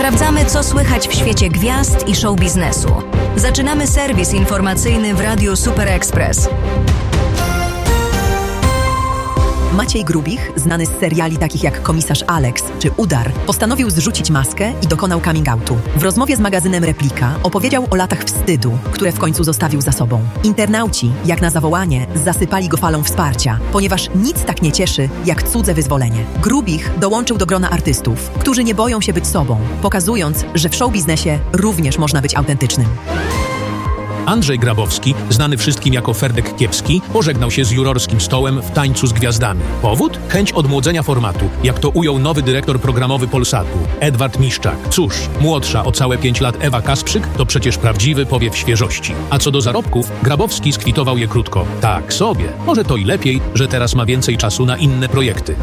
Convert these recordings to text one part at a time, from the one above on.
Sprawdzamy, co słychać w świecie gwiazd i show biznesu. Zaczynamy serwis informacyjny w Radiu Super Express. Maciej Grubich, znany z seriali takich jak Komisarz Alex czy Udar, postanowił zrzucić maskę i dokonał coming outu. W rozmowie z magazynem Replika opowiedział o latach wstydu, które w końcu zostawił za sobą. Internauci, jak na zawołanie, zasypali go falą wsparcia, ponieważ nic tak nie cieszy, jak cudze wyzwolenie. Grubich dołączył do grona artystów, którzy nie boją się być sobą, pokazując, że w showbiznesie również można być autentycznym. Andrzej Grabowski, znany wszystkim jako Ferdek Kiepski, pożegnał się z jurorskim stołem w Tańcu z Gwiazdami. Powód? Chęć odmłodzenia formatu, jak to ujął nowy dyrektor programowy Polsatu, Edward Miszczak. Cóż, młodsza o całe 5 lat Ewa Kasprzyk to przecież prawdziwy powiew świeżości. A co do zarobków, Grabowski skwitował je krótko. Tak sobie. Może to i lepiej, że teraz ma więcej czasu na inne projekty.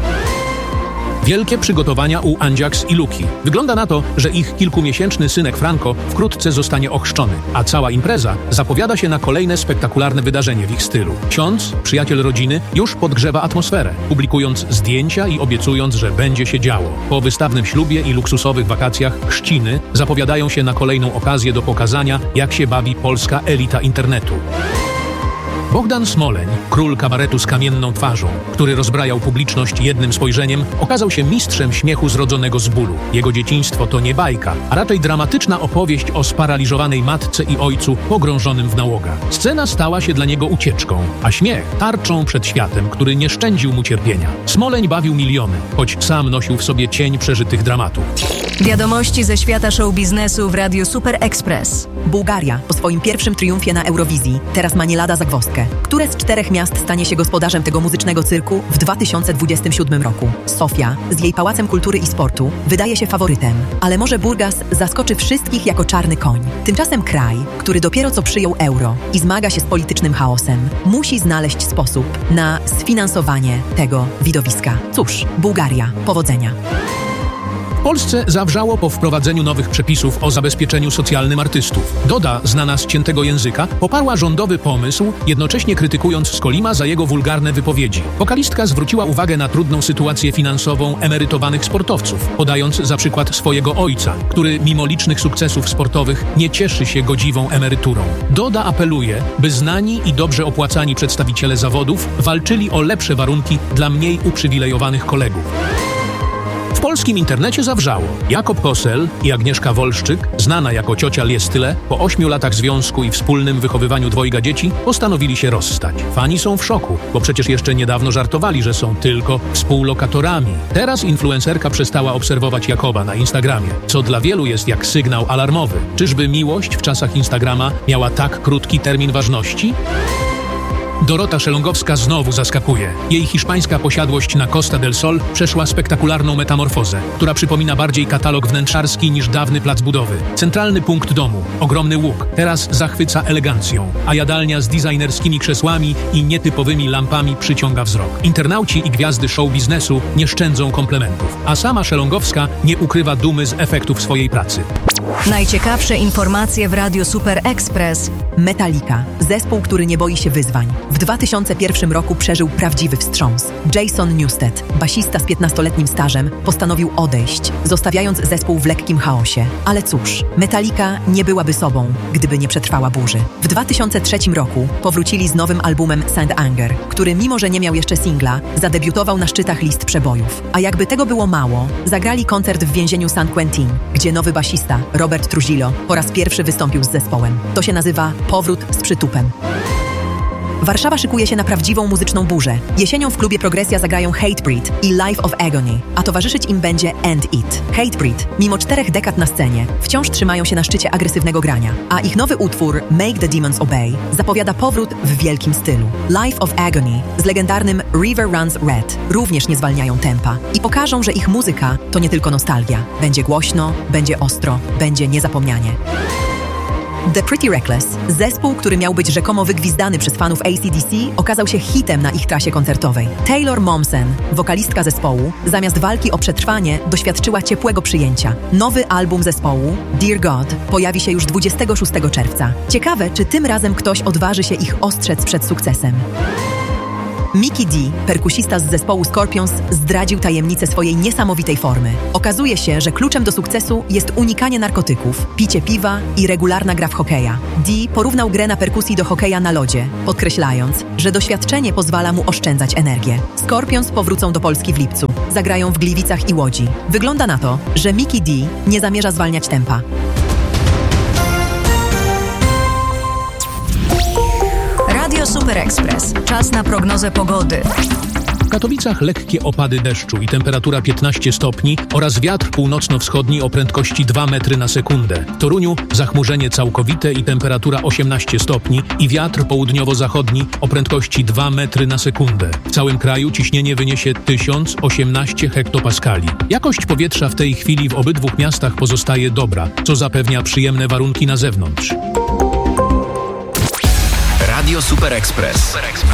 Wielkie przygotowania u Andziaks i Luki. Wygląda na to, że ich kilkumiesięczny synek Franco wkrótce zostanie ochrzczony, a cała impreza zapowiada się na kolejne spektakularne wydarzenie w ich stylu. Ksiądz, przyjaciel rodziny, już podgrzewa atmosferę, publikując zdjęcia i obiecując, że będzie się działo. Po wystawnym ślubie i luksusowych wakacjach chrzciny zapowiadają się na kolejną okazję do pokazania, jak się bawi polska elita internetu. Bogdan Smoleń, król kabaretu z kamienną twarzą, który rozbrajał publiczność jednym spojrzeniem, okazał się mistrzem śmiechu zrodzonego z bólu. Jego dzieciństwo to nie bajka, a raczej dramatyczna opowieść o sparaliżowanej matce i ojcu pogrążonym w nałogach. Scena stała się dla niego ucieczką, a śmiech tarczą przed światem, który nie szczędził mu cierpienia. Smoleń bawił miliony, choć sam nosił w sobie cień przeżytych dramatów. Wiadomości ze świata show biznesu w Radiu Super Express. Bułgaria po swoim pierwszym triumfie na Eurowizji teraz ma nie lada zagwozdkę. Które z 4 miast stanie się gospodarzem tego muzycznego cyrku w 2027 roku? Sofia, z jej Pałacem Kultury i Sportu, wydaje się faworytem, ale może Burgas zaskoczy wszystkich jako czarny koń. Tymczasem kraj, który dopiero co przyjął euro i zmaga się z politycznym chaosem, musi znaleźć sposób na sfinansowanie tego widowiska. Cóż, Bułgaria, powodzenia. W Polsce zawrzało po wprowadzeniu nowych przepisów o zabezpieczeniu socjalnym artystów. Doda, znana z ciętego języka, poparła rządowy pomysł, jednocześnie krytykując Skolima za jego wulgarne wypowiedzi. Wokalistka zwróciła uwagę na trudną sytuację finansową emerytowanych sportowców, podając za przykład swojego ojca, który mimo licznych sukcesów sportowych nie cieszy się godziwą emeryturą. Doda apeluje, by znani i dobrze opłacani przedstawiciele zawodów walczyli o lepsze warunki dla mniej uprzywilejowanych kolegów. W polskim internecie zawrzało. Jakob Kosel i Agnieszka Wolszczyk, znana jako ciocia Liestyle, po 8 latach związku i wspólnym wychowywaniu 2 dzieci, postanowili się rozstać. Fani są w szoku, bo przecież jeszcze niedawno żartowali, że są tylko współlokatorami. Teraz influencerka przestała obserwować Jakoba na Instagramie, co dla wielu jest jak sygnał alarmowy. Czyżby miłość w czasach Instagrama miała tak krótki termin ważności? Dorota Szelongowska znowu zaskakuje. Jej hiszpańska posiadłość na Costa del Sol przeszła spektakularną metamorfozę, która przypomina bardziej katalog wnętrzarski niż dawny plac budowy. Centralny punkt domu, ogromny łuk, teraz zachwyca elegancją, a jadalnia z designerskimi krzesłami i nietypowymi lampami przyciąga wzrok. Internauci i gwiazdy show biznesu nie szczędzą komplementów, a sama Szelongowska nie ukrywa dumy z efektów swojej pracy. Najciekawsze informacje w Radiu Super Express. Metallica, zespół, który nie boi się wyzwań. W 2001 roku przeżył prawdziwy wstrząs. Jason Newsted, basista z 15-letnim stażem, postanowił odejść, zostawiając zespół w lekkim chaosie. Ale cóż, Metallica nie byłaby sobą, gdyby nie przetrwała burzy. W 2003 roku powrócili z nowym albumem St. Anger, który mimo, że nie miał jeszcze singla, zadebiutował na szczytach list przebojów. A jakby tego było mało, zagrali koncert w więzieniu San Quentin, gdzie nowy basista, Robert Trujillo, po raz pierwszy wystąpił z zespołem. To się nazywa powrót z przytupem. Warszawa szykuje się na prawdziwą muzyczną burzę. Jesienią w klubie Progresja zagrają Hatebreed i Life of Agony, a towarzyszyć im będzie End It. Hatebreed, mimo 4 dekad na scenie, wciąż trzymają się na szczycie agresywnego grania, a ich nowy utwór Make the Demons Obey zapowiada powrót w wielkim stylu. Life of Agony z legendarnym River Runs Red również nie zwalniają tempa i pokażą, że ich muzyka to nie tylko nostalgia. Będzie głośno, będzie ostro, będzie niezapomnianie. The Pretty Reckless, zespół, który miał być rzekomo wygwizdany przez fanów AC/DC, okazał się hitem na ich trasie koncertowej. Taylor Momsen, wokalistka zespołu, zamiast walki o przetrwanie doświadczyła ciepłego przyjęcia. Nowy album zespołu, Dear God, pojawi się już 26 czerwca. Ciekawe, czy tym razem ktoś odważy się ich ostrzec przed sukcesem. Mickey D, perkusista z zespołu Scorpions, zdradził tajemnicę swojej niesamowitej formy. Okazuje się, że kluczem do sukcesu jest unikanie narkotyków, picie piwa i regularna gra w hokeja. D porównał grę na perkusji do hokeja na lodzie, podkreślając, że doświadczenie pozwala mu oszczędzać energię. Scorpions powrócą do Polski w lipcu. Zagrają w Gliwicach i Łodzi. Wygląda na to, że Mickey D nie zamierza zwalniać tempa. Radio Super Express. Czas na prognozę pogody. W Katowicach lekkie opady deszczu i temperatura 15 stopni oraz wiatr północno-wschodni o prędkości 2 metry na sekundę. W Toruniu zachmurzenie całkowite i temperatura 18 stopni i wiatr południowo-zachodni o prędkości 2 metry na sekundę. W całym kraju ciśnienie wyniesie 1018 hektopaskali. Jakość powietrza w tej chwili w obydwu miastach pozostaje dobra, co zapewnia przyjemne warunki na zewnątrz. Radio Super Express.